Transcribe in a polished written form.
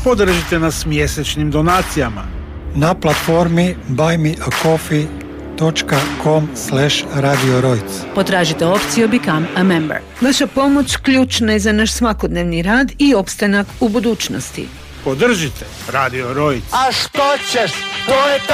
Podržite nas mjesečnim donacijama na platformi buymeacoffee.com/Radio Rojc. Potražite opciju Become a Member. Vaša pomoć ključna je za naš svakodnevni rad i opstanak u budućnosti. Podržite Radio Rojc. A što ćeš? To je